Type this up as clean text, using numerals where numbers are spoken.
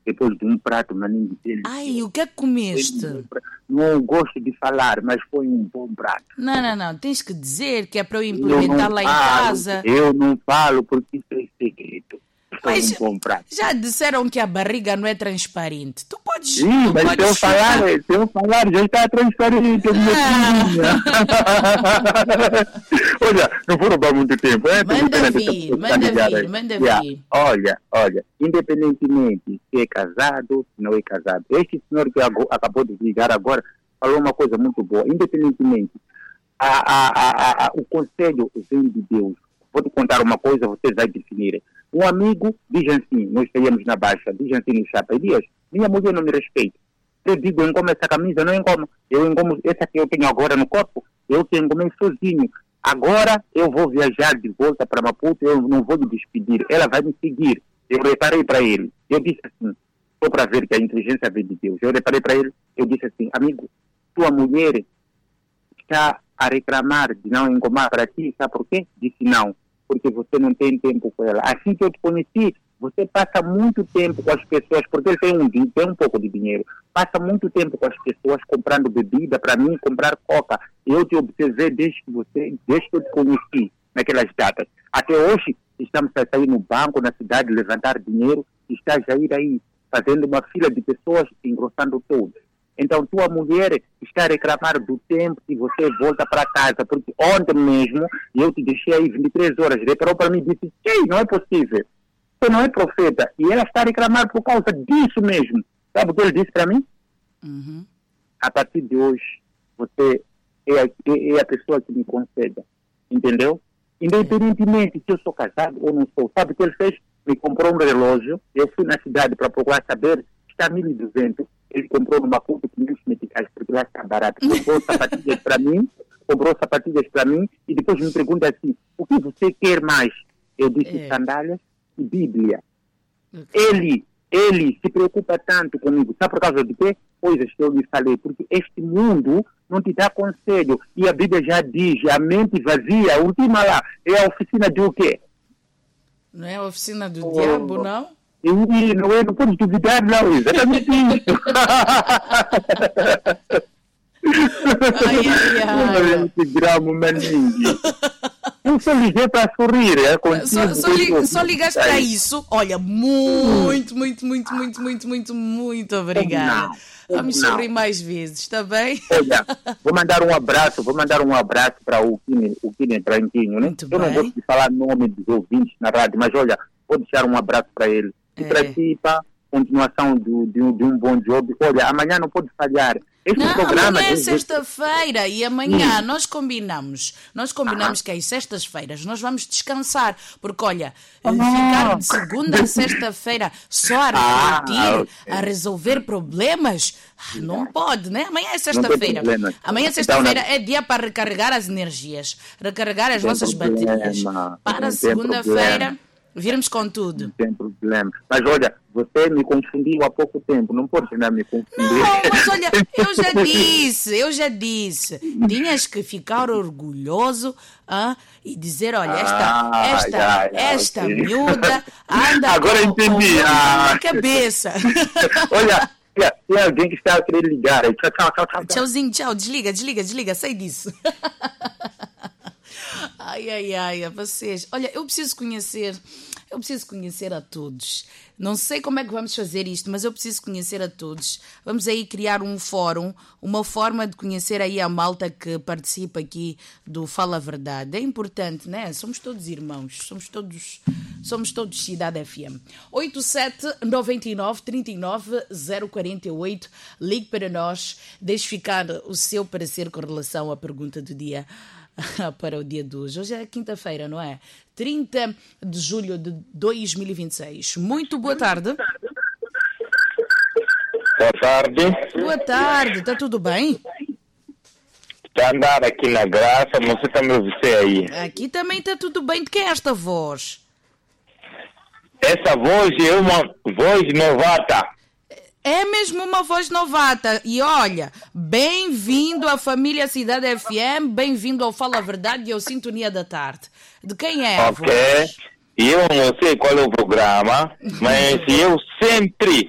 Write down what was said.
depois de um prato maninho dele. Ai, o que é que comeste? Não gosto de falar, mas foi um bom prato. Não. Tens que dizer que é para eu implementar lá em casa. Eu não falo porque isso é segredo. Foi Mas um bom prato. já disseram que a barriga não é transparente. Tu podes. Sim, mas podes se eu falar, já está transparente. Olha, não vou roubar muito tempo. Manda vir. Olha, independentemente se é casado, se não é casado, este senhor que acabou de ligar agora falou uma coisa muito boa. Independentemente, o conselho vem de Deus. Vou te contar uma coisa, vocês vão definir. Um amigo diz assim, nós saímos na baixa, diz assim no chapa, e diz, minha mulher não me respeita. Eu digo, eu engomo essa camisa, não engomo. Eu engomo essa que eu tenho agora no corpo, eu que engomei sozinho. Agora eu vou viajar de volta para Maputo, eu não vou me despedir, ela vai me seguir. Eu reparei para ele, eu disse assim, só para ver que a inteligência vem de Deus. Eu reparei para ele, eu disse assim, amigo, tua mulher está a reclamar de não engomar para ti, sabe por quê? Disse não, porque você não tem tempo com ela. Assim que eu te conheci, você passa muito tempo com as pessoas, porque ele tem um pouco de dinheiro, passa muito tempo com as pessoas comprando bebida, para mim comprar coca. Eu te observei desde que eu te conheci, naquelas datas. Até hoje, estamos a sair no banco, na cidade, levantar dinheiro, e estás a ir aí, fazendo uma fila de pessoas, engrossando todos. Então, tua mulher está a reclamar do tempo que você volta para casa, porque ontem mesmo eu te deixei aí 23 horas, reparou para mim e disse, não é possível, você não é profeta. E ela está a reclamar por causa disso mesmo. Sabe o que ele disse para mim? Uhum. A partir de hoje, você é a pessoa que me conceda, entendeu? Independentemente se eu sou casado ou não sou. Sabe o que ele fez? Me comprou um relógio, eu fui na cidade para procurar saber, está 1.200. Ele comprou numa conta de 500 meticais, porque lá está barato. Comprou sapatilhas para mim, e depois me pergunta assim, o que você quer mais? Eu disse sandálias e Bíblia. Okay. Ele se preocupa tanto comigo. Sabe por causa de quê? Coisas que eu lhe falei. Porque este mundo não te dá conselho. E a Bíblia já diz, a mente vazia, a última lá, é a oficina de o quê? Não é a oficina do diabo, não? Não pode duvidar, não, exatamente isso. Ai. Gramo, maninho. Eu só liguei para sorrir. Só ligaste para isso? Olha, muito obrigada. Vamos sorrir mais vezes, está bem? Olha, vou mandar um abraço para o Kine Tranquinho, né? Muito eu não bem. gosto de falar nome dos ouvintes na rádio, mas olha, vou deixar um abraço para ele. E para ti, continuação de um bom job. Olha, amanhã não pode falhar. Amanhã é sexta-feira e amanhã nós combinamos que às sextas-feiras nós vamos descansar, porque olha, ficar de segunda a sexta-feira só a refletir, a resolver problemas, não pode, né? Amanhã é sexta-feira. Amanhã sexta-feira é dia para recarregar as energias, recarregar as nossas baterias. Para segunda-feira virmos com tudo. Não tem problema. Mas olha, você me confundiu há pouco tempo. Não pode ainda me confundir. Não, mas olha, eu já disse. Tinhas que ficar orgulhoso e dizer, olha, esta miúda anda agora entendi. Na cabeça. Olha, tem alguém que está a querer ligar. Tchau. Tchauzinho, tchau. Desliga. Sai disso. Ai, vocês. Olha, eu preciso conhecer a todos. Não sei como é que vamos fazer isto, mas eu preciso conhecer a todos. Vamos aí criar um fórum, uma forma de conhecer aí a malta que participa aqui do Fala a Verdade. É importante, né? Somos todos irmãos, somos todos Cidade FM. 87-99-39-048. Ligue para nós, deixe ficar o seu parecer com relação à pergunta do dia para o dia de hoje. Hoje é quinta-feira, não é? 30 de julho de 2026. Muito boa tarde. Boa tarde. Boa tarde, está tudo bem? Está a andar aqui na graça, mas você está me ouvindo aí? Aqui também está tudo bem. De quem é esta voz? Essa voz é uma voz novata. É mesmo uma voz novata. E olha, bem-vindo à família Cidade FM, bem-vindo ao Fala a Verdade e ao Sintonia da Tarde. De quem é a voz? Eu não sei qual é o programa, mas eu sempre